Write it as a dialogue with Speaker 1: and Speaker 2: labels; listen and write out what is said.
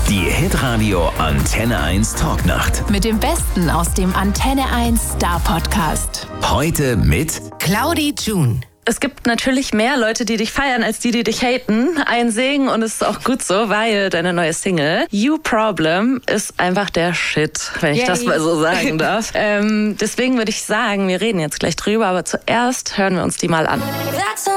Speaker 1: Die Hitradio Antenne 1 Talknacht.
Speaker 2: Mit dem Besten aus dem Antenne 1 Star Podcast.
Speaker 1: Heute mit
Speaker 2: Claudi June.
Speaker 3: Es gibt natürlich mehr Leute, die dich feiern, als die dich haten. Ein Segen, und es ist auch gut so, weil deine neue Single You Problem ist einfach der Shit, wenn ich das mal so sagen darf. Deswegen würde ich sagen, wir reden jetzt gleich drüber, aber zuerst hören wir uns die mal an.